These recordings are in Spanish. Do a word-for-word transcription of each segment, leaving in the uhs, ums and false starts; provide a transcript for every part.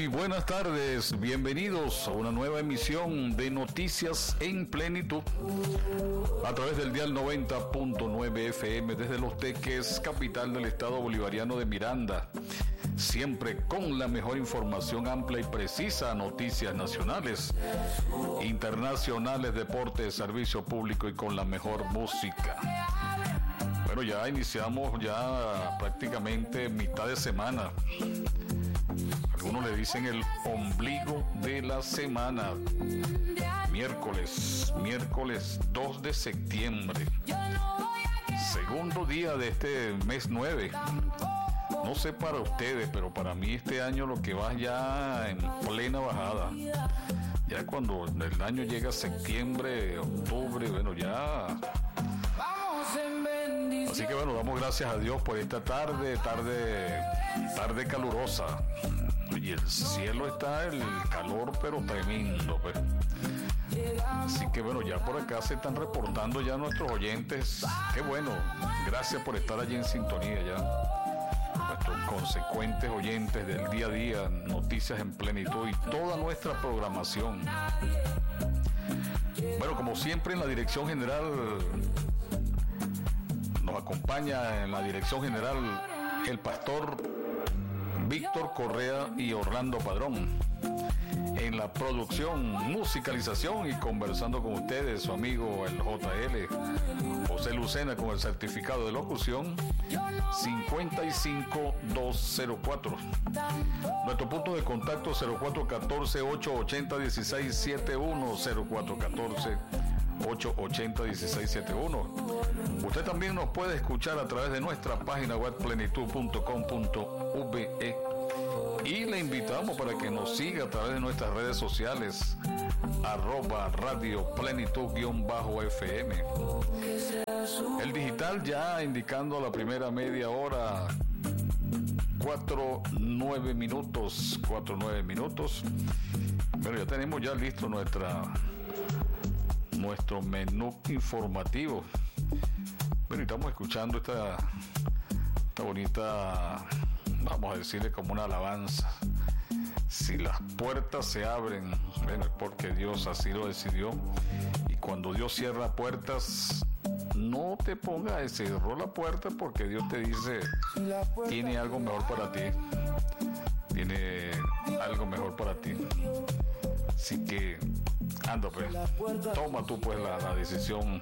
Muy buenas tardes, bienvenidos a una nueva emisión de Noticias en Plenitud a través del dial noventa punto nueve F M desde Los Teques, capital del estado bolivariano de Miranda. Siempre con la mejor información amplia y precisa, noticias nacionales, internacionales, deportes, servicio público y con la mejor música. Bueno, ya iniciamos ya prácticamente mitad de semana. Algunos le dicen el ombligo de la semana. Miércoles, miércoles dos de septiembre. Segundo día de este mes nueve. No sé para ustedes, pero para mí este año lo que va ya en plena bajada. Ya cuando el año llega a septiembre, octubre, bueno, ya. Así que bueno, damos gracias a Dios por esta tarde, tarde, tarde calurosa. Y el cielo está el calor, pero tremendo, pues. Así que bueno, ya por acá se están reportando ya nuestros oyentes. Qué bueno, gracias por estar allí en sintonía ya. Nuestros consecuentes oyentes del día a día, Noticias en Plenitud y toda nuestra programación. Bueno, como siempre en la dirección general, nos acompaña en la dirección general el pastor Víctor Correa y Orlando Padrón. En la producción, musicalización y conversando con ustedes, su amigo el J L, José Lucena, con el certificado de locución cincuenta y cinco dos cero cuatro. Nuestro punto de contacto cero cuatro uno cuatro, ocho ocho cero, uno seis siete uno, cero cuatro uno cuatro, ocho ocho cero, uno seis siete uno. Usted también nos puede escuchar a través de nuestra página web plenitud punto com punto ve y le invitamos para que nos siga a través de nuestras redes sociales arroba radio plenitud guión bajo F M. El digital ya indicando la primera media hora, cuatro nueve minutos, cuatro nueve minutos. Pero ya tenemos ya listo nuestra nuestro menú informativo. Bueno, estamos escuchando esta, esta bonita, vamos a decirle como una alabanza. Si las puertas se abren, bueno, es porque Dios así lo decidió. Y cuando Dios cierra puertas, no te pongas a cerrar la puerta porque Dios te dice, tiene algo mejor para ti. Tiene algo mejor para ti. Así que, anda pues, toma tú pues la, la decisión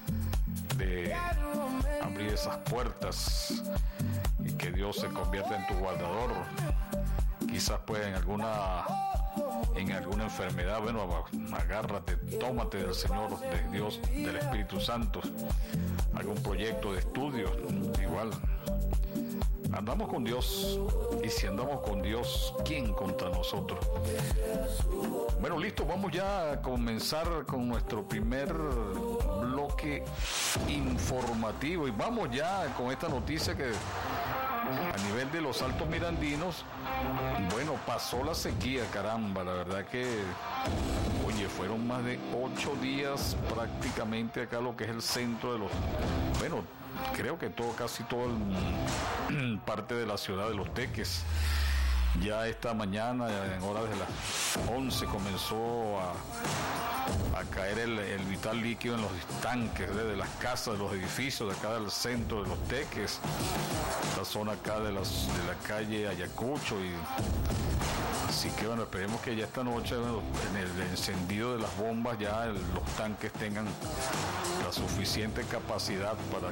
de abrir esas puertas y que Dios se convierta en tu guardador. Quizás pues en alguna en alguna enfermedad, bueno, agárrate, tómate del Señor, de Dios, del Espíritu Santo. Algún proyecto de estudio, igual. Andamos con Dios, y si andamos con Dios, ¿quién contra nosotros? Bueno, listo, vamos ya a comenzar con nuestro primer bloque informativo y vamos ya con esta noticia que a nivel de los Altos Mirandinos, bueno, pasó la sequía, caramba, la verdad que, oye, fueron más de ocho días prácticamente acá lo que es el centro de los, bueno, creo que todo, casi todo el parte de la ciudad de Los Teques. Ya esta mañana, en horas de las once, comenzó a, a caer el, el vital líquido en los estanques de, de las casas, de los edificios de acá del centro de Los Teques, la zona acá de, las, de la calle Ayacucho. Y así que bueno, esperemos que ya esta noche, bueno, en el encendido de las bombas, ya el, los tanques tengan la suficiente capacidad para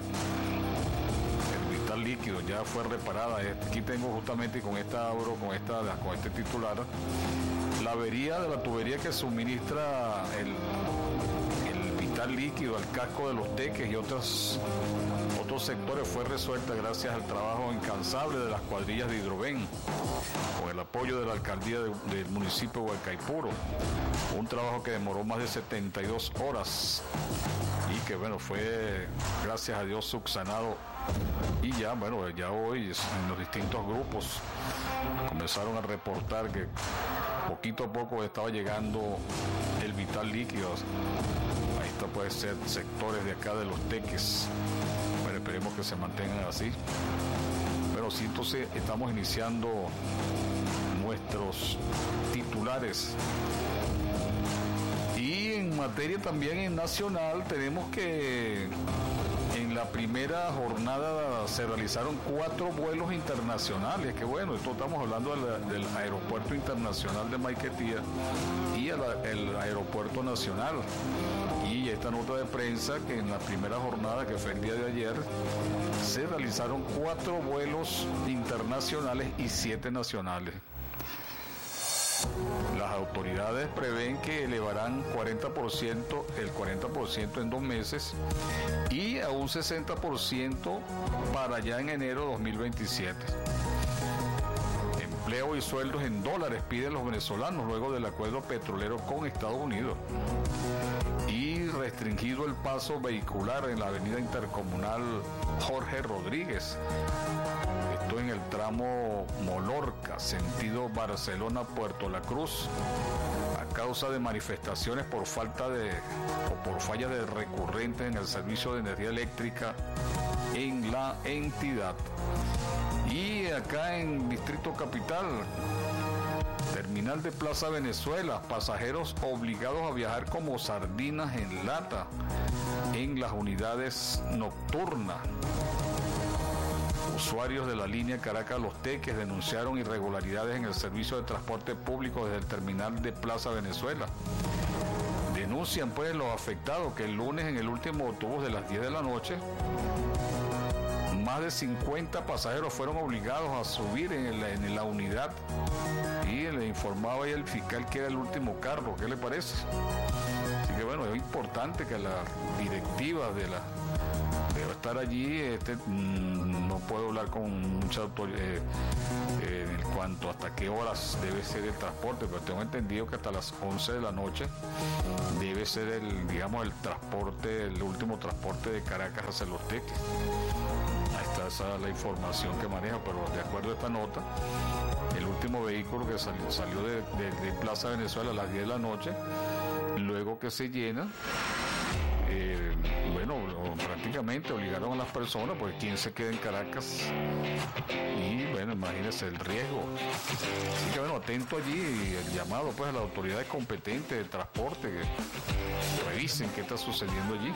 el vital líquido. Ya fue reparada. Aquí tengo justamente con esta abro, con esta, con este titular, la avería de la tubería que suministra el, el vital líquido al casco de Los Teques y otros otros sectores fue resuelta gracias al trabajo incansable de las cuadrillas de Hidroven, con el apoyo de la alcaldía de, del municipio de Huaycaipuro. Un trabajo que demoró más de setenta y dos horas y que bueno, fue gracias a Dios subsanado. Y ya, bueno, ya hoy en los distintos grupos comenzaron a reportar que poquito a poco estaba llegando el vital líquido. Ahí está, puede ser sectores de acá de Los Teques. Bueno, esperemos que se mantengan así. Pero sí, entonces estamos iniciando nuestros vehiculares. Y en materia también nacional tenemos que en la primera jornada se realizaron cuatro vuelos internacionales, que bueno, esto estamos hablando de la, del Aeropuerto Internacional de Maiquetía y el, el Aeropuerto Nacional. Y esta nota de prensa que en la primera jornada, que fue el día de ayer, se realizaron cuatro vuelos internacionales y siete nacionales. Las autoridades prevén que elevarán cuarenta por ciento, el cuarenta por ciento en dos meses y a un sesenta por ciento para ya en enero de dos mil veintisiete. Empleo y sueldos en dólares piden los venezolanos luego del acuerdo petrolero con Estados Unidos. Y restringido el paso vehicular en la avenida intercomunal Jorge Rodríguez. Esto en el tramo Molorca, sentido Barcelona-Puerto La Cruz, a causa de manifestaciones por falta de o por fallas de recurrentes en el servicio de energía eléctrica en la entidad. Y acá en Distrito Capital, terminal de Plaza Venezuela, pasajeros obligados a viajar como sardinas en lata en las unidades nocturnas. Usuarios de la línea Caracas-Los Teques denunciaron irregularidades en el servicio de transporte público desde el terminal de Plaza Venezuela. Denuncian pues los afectados que el lunes en el último autobús de las diez de la noche, más de cincuenta pasajeros fueron obligados a subir en la, en la unidad y le informaba ahí el fiscal que era el último carro. ¿Qué le parece? Así que bueno, es importante que la directiva de la debe estar allí. Este, mmm, no puedo hablar con mucha autoridad eh, eh, en cuanto hasta qué horas debe ser el transporte, pero tengo entendido que hasta las once de la noche debe ser el, digamos, el transporte, el último transporte de Caracas hacia Los Teques. Ahí está esa la información que maneja, pero de acuerdo a esta nota, el último vehículo que salió, salió de, de, de Plaza Venezuela a las diez de la noche, luego que se llena, eh, bueno, prácticamente obligaron a las personas, pues quién se queda en Caracas, y bueno, imagínense el riesgo. Así que bueno, atento allí, el llamado pues a las autoridades competentes de transporte, que revisen qué está sucediendo allí.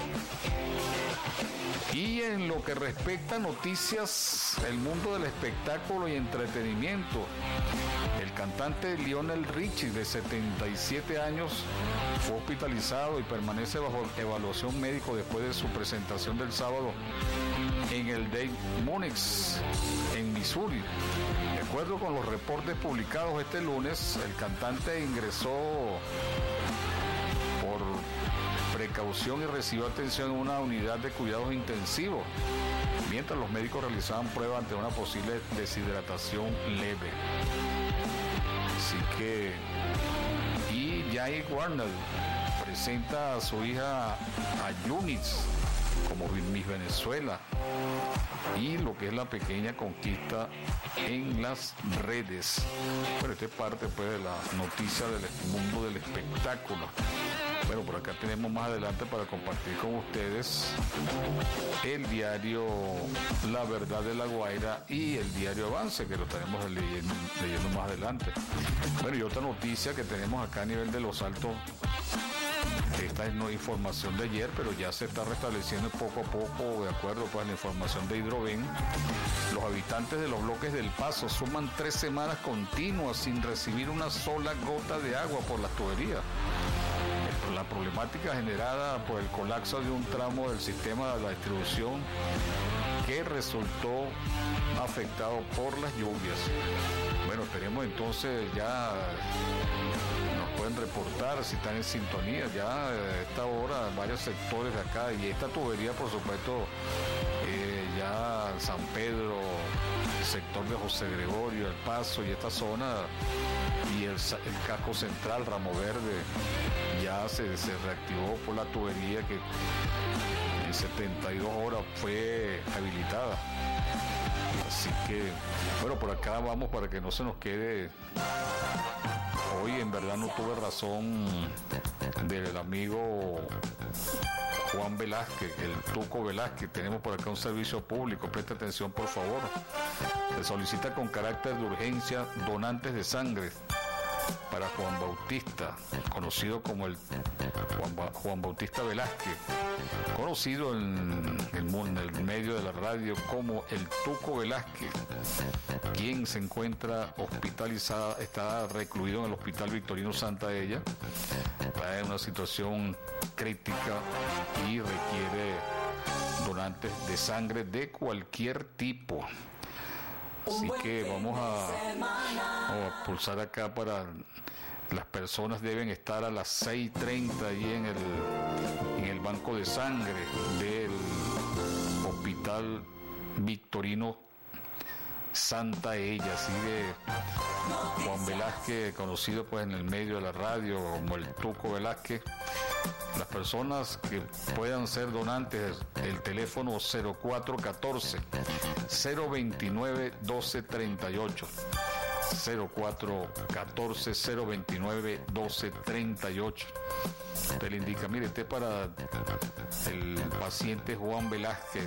Y en lo que respecta a noticias, el mundo del espectáculo y entretenimiento, el cantante Lionel Richie, de setenta y siete años, fue hospitalizado y permanece bajo evaluación médica después de su presentación del sábado en el Dave Munich, en Missouri. De acuerdo con los reportes publicados este lunes, el cantante ingresó por precaución y recibió atención en una unidad de cuidados intensivos, mientras los médicos realizaban pruebas ante una posible deshidratación leve. Así que, y Jay Warner presenta a su hija a Yunitz como Miss Venezuela, y lo que es la pequeña conquista en las redes. Bueno, esta es parte pues de la noticia del mundo del espectáculo. Bueno, por acá tenemos más adelante para compartir con ustedes el diario La Verdad de La Guaira y el diario Avance, que lo estaremos leyendo, leyendo más adelante. Bueno, y otra noticia que tenemos acá a nivel de Los Altos, esta es no información de ayer, pero ya se está restableciendo poco a poco, de acuerdo pues a la información de Hidroven. Los habitantes de los bloques del Paso suman tres semanas continuas sin recibir una sola gota de agua por las tuberías. La problemática generada por el colapso de un tramo del sistema de la distribución que resultó afectado por las lluvias. Bueno, esperemos entonces, ya nos pueden reportar si están en sintonía. Ya a esta hora varios sectores de acá, y esta tubería por supuesto, eh, ya San Pedro, el sector de José Gregorio, El Paso y esta zona, y el, el casco central, Ramo Verde, ya se, se reactivó por la tubería que en setenta y dos horas fue habilitada. Así que, bueno, por acá vamos para que no se nos quede. Hoy en verdad no tuve razón del amigo Juan Velázquez, el Tuco Velázquez. Tenemos por acá un servicio público, presta atención por favor. Se solicita con carácter de urgencia donantes de sangre. para Juan Bautista, conocido como el Juan, ba- Juan Bautista Velázquez, conocido en el, mundo, en el medio de la radio como el Tuco Velázquez, quien se encuentra hospitalizada, está recluido en el Hospital Victorino Santa Ella, está en una situación crítica y requiere donantes de sangre de cualquier tipo. Así que vamos a, vamos a pulsar acá para las personas deben estar a las seis y treinta allí en el, en el banco de sangre del Hospital Victorino Santa Ella. Así que Juan Velázquez, conocido pues en el medio de la radio como el Tuco Velázquez. Las personas que puedan ser donantes, el teléfono cero cuatro uno cuatro, cero veintinueve, doce treinta y ocho. cero cuatro uno cuatro, cero veintinueve, doce treinta y ocho. Te le indica, mire, este para el paciente Juan Velázquez.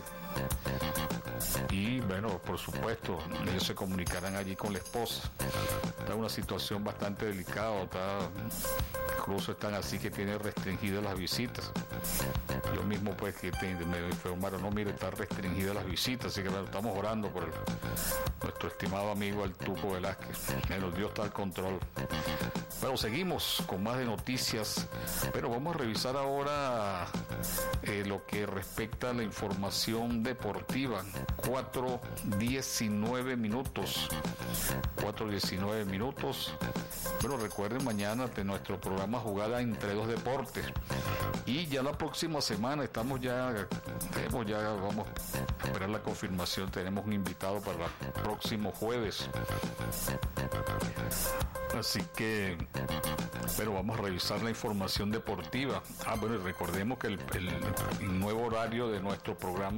Y bueno, por supuesto, ellos se comunicarán allí con la esposa. Está en una situación bastante delicada, está, incluso están así que tienen restringidas las visitas. Yo mismo pues que te, me informaron, no, mire, está restringidas las visitas, así que bueno, estamos orando por el, nuestro estimado amigo el Tuco Velázquez. Bueno, Dios está al control. Bueno, seguimos con más de noticias, pero vamos a revisar ahora eh, lo que respecta a la información deportiva. cuatro diecinueve minutos. cuatro diecinueve minutos. Pero recuerden, mañana de nuestro programa Jugada entre dos deportes. Y ya la próxima semana estamos ya, tenemos ya, vamos a esperar la confirmación. Tenemos un invitado para el próximo jueves. Así que, pero vamos a revisar la información deportiva. Ah, bueno, y recordemos que el, el, el nuevo horario de nuestro programa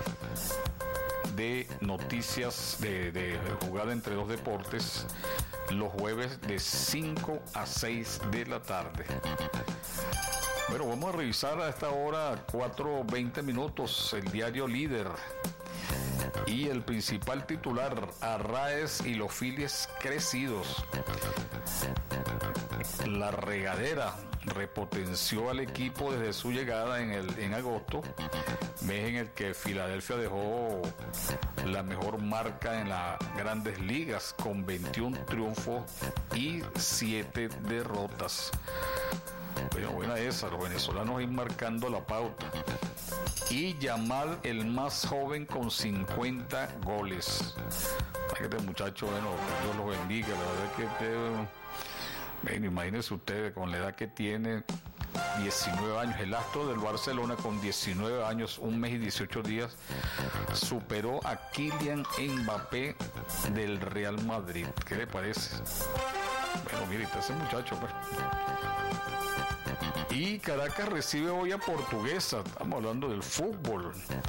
de noticias de, de Jugada entre dos deportes, los jueves de cinco a seis de la tarde. Bueno, vamos a revisar a esta hora, cuatro veinte minutos, el diario Líder. Y el principal titular, Arraez y los Phillies crecidos. La regadera repotenció al equipo desde su llegada en, el, en agosto, mes en el que Filadelfia dejó la mejor marca en las grandes ligas con veintiún triunfos y siete derrotas. Pero buena esa, los venezolanos ir marcando la pauta. Y Yamal, el más joven, con cincuenta goles. Este muchacho, bueno, Dios lo bendiga. La verdad es que este, bueno, imagínense ustedes con la edad que tiene, diecinueve años. El astro del Barcelona con diecinueve años, un mes y dieciocho días, superó a Kylian Mbappé del Real Madrid. ¿Qué le parece? Bueno, mire, está ese muchacho, pues. Y Caracas recibe hoy a Portuguesa. Estamos hablando del fútbol.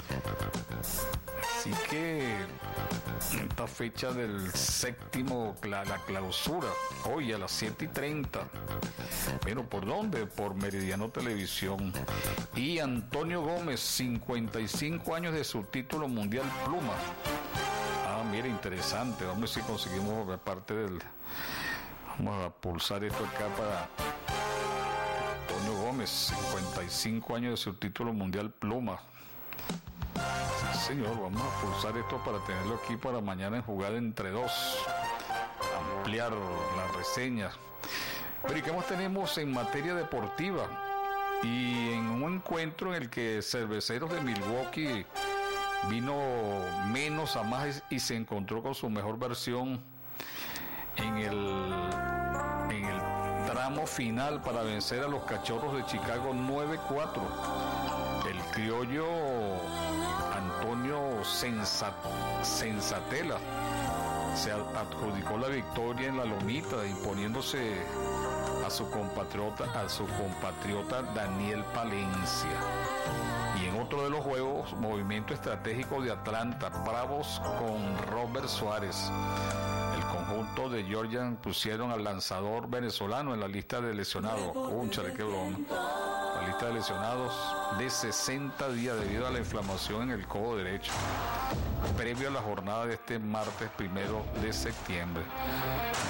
Así que esta fecha del séptimo, la, la clausura, hoy a las siete y treinta. Pero ¿por dónde? Por Meridiano Televisión. Y Antonio Gómez, cincuenta y cinco años de su título mundial pluma. Ah, mira, interesante. Vamos a ver si conseguimos parte del... Vamos a pulsar esto acá para... Antonio Gómez, cincuenta y cinco años de su título mundial pluma. Sí, señor, vamos a pulsar esto para tenerlo aquí para mañana en Jugada entre dos. Ampliar las reseñas. Pero ¿y qué más tenemos en materia deportiva? Y en un encuentro en el que Cerveceros de Milwaukee vino menos a más y se encontró con su mejor versión en el, en el tramo final para vencer a los Cachorros de Chicago nueve cuatro. El criollo Antonio Sensat, Sensatela se adjudicó la victoria en la lomita, imponiéndose a su compatriota, a su compatriota Daniel Palencia. Y en otro de los juegos, movimiento estratégico de Atlanta, Bravos con Robert Suárez. El conjunto de Georgia pusieron al lanzador venezolano en la lista de lesionados. Púnchale, qué broma. La lista de lesionados de sesenta días debido a la inflamación en el codo derecho, previo a la jornada de este martes primero de septiembre. Bueno,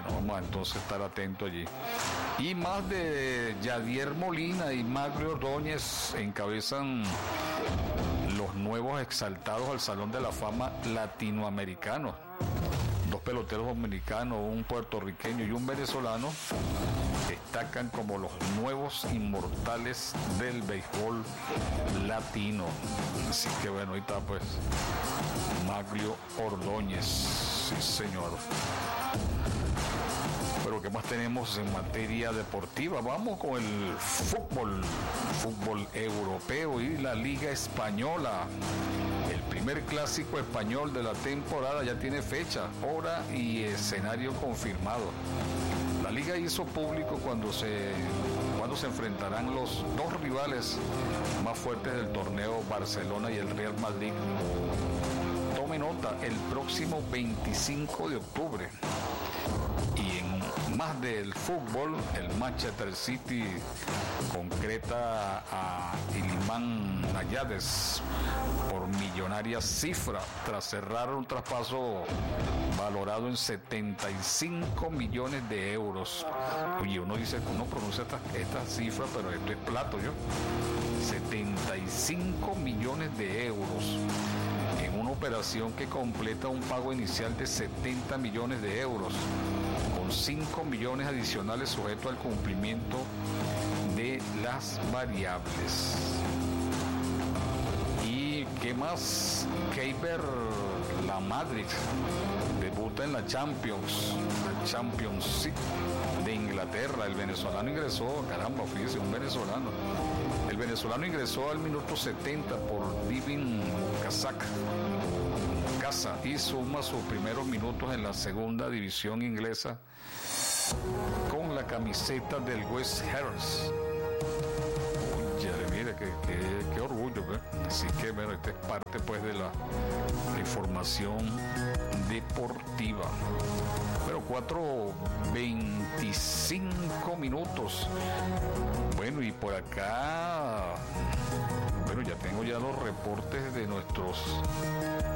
Bueno, vamos a entonces estar atentos allí. Y más de Yadier Molina y Maglio Ordóñez encabezan los nuevos exaltados al Salón de la Fama latinoamericano. Dos peloteros dominicanos, un puertorriqueño y un venezolano destacan como los nuevos inmortales del béisbol latino. Así que bueno, ahí está pues Maglio Ordóñez, sí señor. Pero ¿qué más tenemos en materia deportiva? Vamos con el fútbol, fútbol europeo y la Liga Española. El primer clásico español de la temporada ya tiene fecha, hora y escenario confirmado. La Liga hizo público cuando se, cuando se enfrentarán los dos rivales más fuertes del torneo, Barcelona y el Real Madrid. Tome nota, el próximo veinticinco de octubre. Y en más del fútbol, el Manchester City concreta a Iliman Nayades por millonaria cifra tras cerrar un traspaso valorado en setenta y cinco millones de euros. Oye, uno dice, uno pronuncia esta, esta cifra, pero esto es plato, ¿yo? setenta y cinco millones de euros en una operación que completa un pago inicial de setenta millones de euros, con cinco millones adicionales sujeto al cumplimiento de las variables. ¿Y qué más? Keylor Lamadrid debuta en la Champions, la Championship de Inglaterra. El venezolano ingresó, caramba, fíjese, un venezolano. El venezolano ingresó al minuto setenta por Divin Kazak Casa y suma sus primeros minutos en la segunda división inglesa con la camiseta del West Ham. Oye, mire, qué, qué, qué orgullo, ¿eh? Así que, bueno, esta es parte pues de la, la información deportiva. Pero cuatro veinticinco minutos. Bueno, y por acá, bueno, ya tengo ya los reportes de nuestros